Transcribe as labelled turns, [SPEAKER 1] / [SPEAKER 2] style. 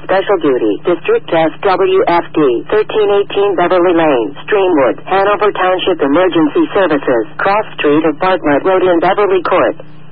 [SPEAKER 1] Special Duty, District SWFD, 1318 Beverly Lane, Streamwood, Hanover Township Emergency Services, Cross Street of Bartlett Road in Beverly Court.